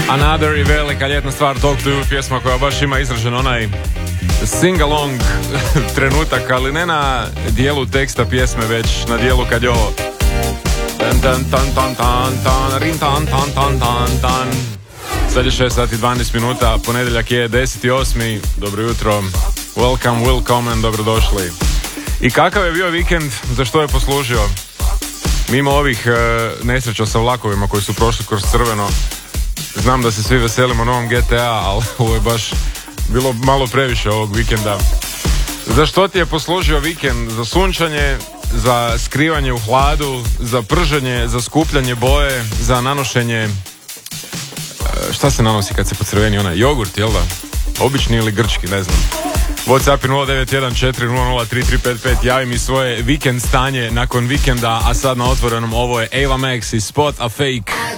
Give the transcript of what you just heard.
Another i velika ljetna stvar, Talk to You, pjesma koja baš ima izražen onaj sing-along trenutak, ali ne na dijelu teksta pjesme, već na dijelu kad je ovo sad je 6 sati 12 minuta, ponedjeljak je 10.8. Dobro jutro, welcome and dobrodošli. I kakav je bio vikend, za što je poslužio? Mimo ovih nesreća sa vlakovima koji su prošli kroz crveno, znam da se svi veselimo novom GTA, ali ovo je baš bilo malo previše ovog vikenda. Za što ti je poslužio vikend? Za sunčanje, za skrivanje u hladu, za prženje, za skupljanje boje, za nanošenje... Šta se nanosi kad se pocrveni onaj jogurt, jel da? Obični ili grčki, ne znam. WhatsApp je 0914003355, javi mi svoje vikend stanje nakon vikenda, a sad na otvorenom ovo je Ava Max i Spot a Fake.